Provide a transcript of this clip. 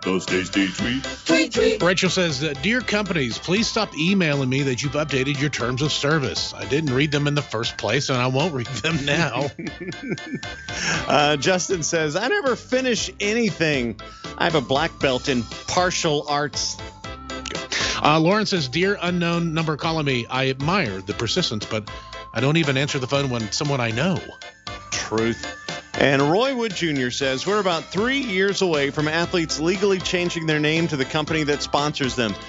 Those tasty tweets. Tweet, tweet. Rachel says, Dear companies, please stop emailing me that you've updated your terms of service. I didn't read them in the first place, and I won't read them now. Justin says, I never finish anything. I have a black belt in partial arts. Lauren says, Dear unknown number calling me, I admire the persistence, but I don't even answer the phone when someone I know. Truth. And Roy Wood Jr. says, we're about 3 years away from athletes legally changing their name to the company that sponsors them.